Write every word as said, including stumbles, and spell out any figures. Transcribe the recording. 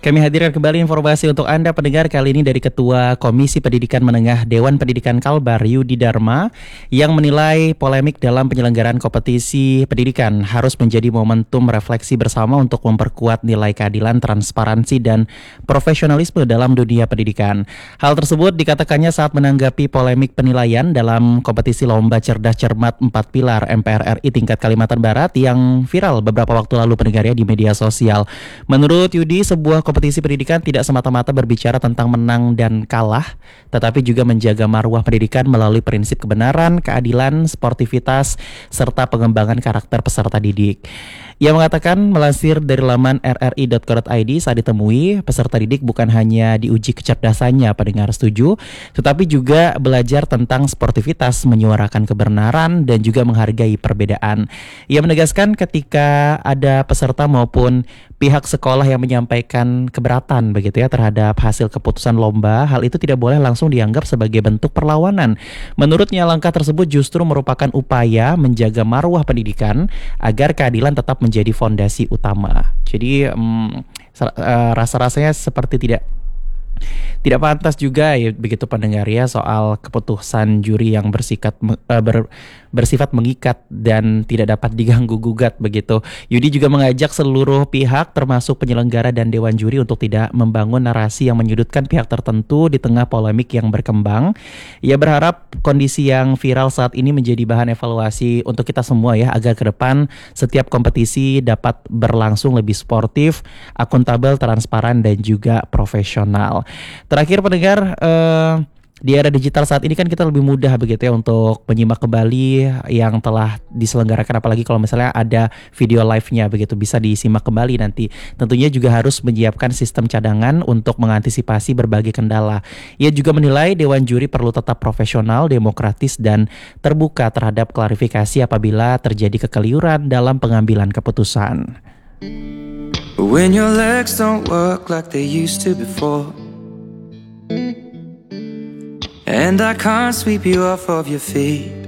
Kami hadirkan kembali informasi untuk Anda pendengar kali ini dari Ketua Komisi Pendidikan Menengah Dewan Pendidikan Kalbar Yudi Dharma yang menilai polemik dalam penyelenggaraan kompetisi pendidikan harus menjadi momentum refleksi bersama untuk memperkuat nilai keadilan, transparansi dan profesionalisme dalam dunia pendidikan. Hal tersebut dikatakannya saat menanggapi polemik penilaian dalam kompetisi Lomba Cerdas Cermat empat Pilar M P R R I tingkat Kalimantan Barat yang viral beberapa waktu lalu pendengarnya di media sosial. Menurut Yudi, sebuah kompetisi pendidikan tidak semata-mata berbicara tentang menang dan kalah, tetapi juga menjaga marwah pendidikan melalui prinsip kebenaran, keadilan, sportivitas, serta pengembangan karakter peserta didik. Ia mengatakan melansir dari laman r r i dot co dot i d saat ditemui, peserta didik bukan hanya diuji kecerdasannya, pendengar setuju, tetapi juga belajar tentang sportivitas, menyuarakan kebenaran, dan juga menghargai perbedaan. Ia menegaskan ketika ada peserta maupun pihak sekolah yang menyampaikan keberatan begitu ya terhadap hasil keputusan lomba, hal itu tidak boleh langsung dianggap sebagai bentuk perlawanan. Menurutnya langkah tersebut justru merupakan upaya menjaga marwah pendidikan agar keadilan tetap menjadi fondasi utama. Jadi um, rasa-rasanya seperti tidak Tidak pantas juga ya begitu pendengar ya soal keputusan juri yang bersikat uh, ber, bersifat mengikat dan tidak dapat diganggu gugat begitu. Yudi juga mengajak seluruh pihak termasuk penyelenggara dan dewan juri untuk tidak membangun narasi yang menyudutkan pihak tertentu di tengah polemik yang berkembang. Ia berharap kondisi yang viral saat ini menjadi bahan evaluasi untuk kita semua ya agar ke depan setiap kompetisi dapat berlangsung lebih sportif, akuntabel, transparan dan juga profesional. Terakhir pendengar, eh, di era digital saat ini kan kita lebih mudah begitu ya untuk menyimak kembali yang telah diselenggarakan, apalagi kalau misalnya ada video live-nya begitu bisa disimak kembali nanti. Tentunya juga harus menyiapkan sistem cadangan untuk mengantisipasi berbagai kendala. Ia juga menilai dewan juri perlu tetap profesional, demokratis dan terbuka terhadap klarifikasi apabila terjadi kekeliruan dalam pengambilan keputusan. When your legs don't work like they used to before, and I can't sweep you off of your feet,